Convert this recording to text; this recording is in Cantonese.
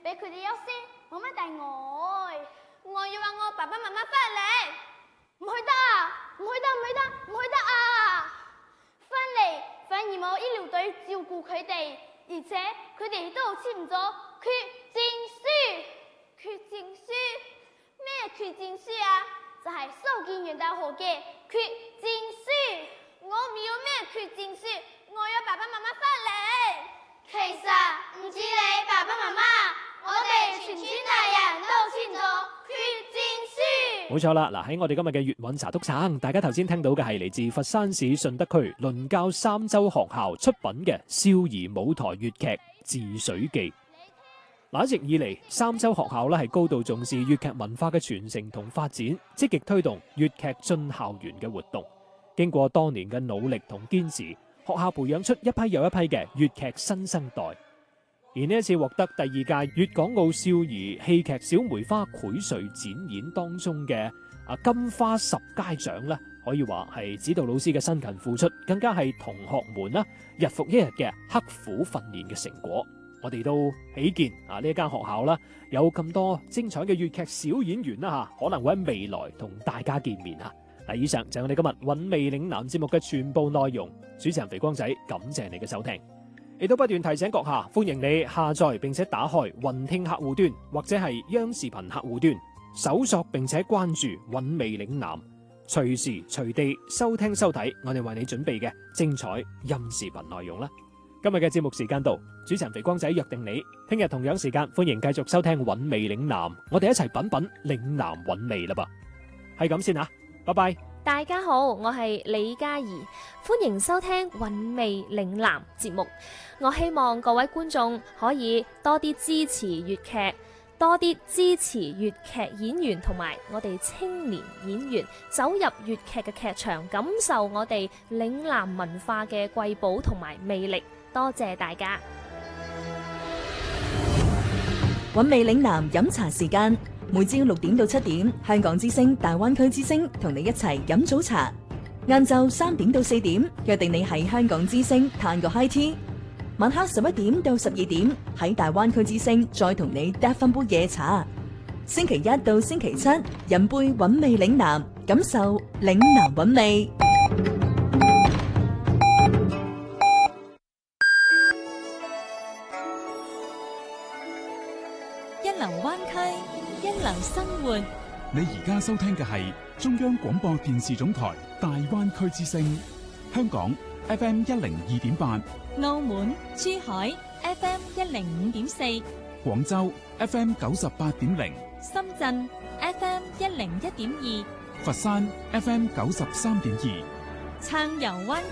俾佢哋休息，冇乜大礙。我要話我爸爸媽媽翻嚟，唔去得啊！唔去得，唔去得，唔去得啊！翻嚟反而冇醫療隊照顧佢哋，而且佢哋都簽咗缺證書。缺證書？咩缺證書啊？就係蘇建元大學嘅缺證書。我唔要咩缺證書，我要爸爸媽媽翻嚟。其實唔止你爸爸媽媽，我哋全村大人都簽咗缺證書。 冇錯啦，嗱喺我哋今日嘅粵韻查督橙，大家頭先聽到嘅係嚟自佛山市順德區倫教三洲學校出品嘅少兒舞台粵劇《治水記》。嗱，一直以嚟，三洲學校咧係高度重視粵劇文化嘅傳承同發展，積極推動粵劇進校園嘅活動。經過多年嘅努力同堅持，學校培養出一批又一批嘅粵劇新生代。而呢一次獲得第二屆粵港澳少兒戲劇小梅花薈萃展演當中嘅金花十佳獎咧，可以話係指導老師嘅辛勤付出，更加係同學們啦日復一日嘅刻苦訓練嘅成果。我哋都喜見呢一間學校啦，有咁多精彩嘅粵劇小演員啦吓，可能會喺未來同大家見面啊！嗱，以上就係我哋今日韻味嶺南節目嘅全部內容。主持人肥光仔，感謝你嘅收聽。亦都不斷提醒閣下，歡迎你下載並且打開雲聽客戶端或者係央視頻客戶端，搜索並且關注韻味嶺南，隨時隨地收聽收睇我哋為你準備嘅精彩音視頻內容啦。今日嘅節目時間到，主持人肥光仔約定你，聽日同樣時間歡迎繼續收聽韻味嶺南，我哋一齊品品嶺南韻味啦噃，係咁先吓，拜拜。 大家好，我係李嘉怡，歡迎收聽韻味嶺南節目。我希望各位觀眾可以多啲支持粵劇，多啲支持粵劇演員同埋我哋青年演員，走入粵劇嘅劇場，感受我哋嶺南文化嘅瑰寶同埋魅力。多謝大家。 韻味嶺南飲茶時間，每朝6點到7點，香港之聲、大灣區之聲同你一齊飲早茶。晏晝3點到4點，約定你喺香港之聲嘆個 high tea。晚黑11點到12點，喺大灣區之聲再同你嗒翻杯夜茶。星期一到星期七，飲杯韻味嶺南，感受嶺南韻味。 一流灣區，一流生活。 你而家收聽嘅係中央廣播電視總台大灣區之聲，香港 FM 102.8， 澳門、珠海 FM 105.4， 廣州 FM 98.0， 深圳 FM 101.2， 佛山 FM 93.2， 暢遊灣